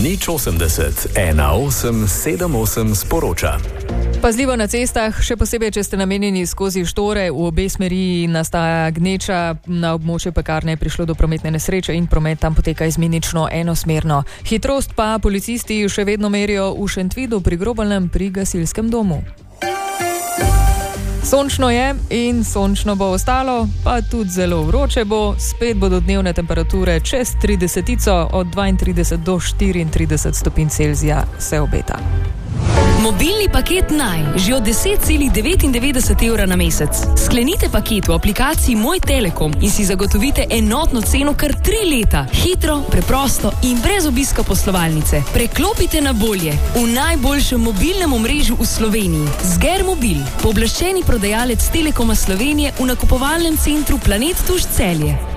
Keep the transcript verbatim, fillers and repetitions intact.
Nič osemdeset, ena osem sedem osem sporoča. Pazljivo na cestah, še posebej, če ste namenjeni skozi Štore, v obe smeri nastaja gneča, na območju Pekarne je prišlo do prometne nesreče in promet tam poteka izmenično enosmerno. Hitrost pa policisti še vedno merijo v Šentvidu pri Grobalnem pri gasilskem domu. Sončno je in sončno bo ostalo, pa tudi zelo vroče bo, spet bodo dnevne temperature čez tridesetico, od dvaintrideset do štiriintrideset stopinj Celzija se obeta. Mobilni paket Naj, že od deset celih devetindevetdeset evra na mesec. Sklenite paket v aplikaciji Moj Telekom in si zagotovite enotno ceno kar tri leta. Hitro, preprosto in brez obiska poslovalnice. Preklopite na bolje v najboljšem mobilnem omrežju v Sloveniji. Zgermobil, pooblaščeni prodajalec Telekoma Slovenije v nakupovalnem centru Planet Tuš Celje.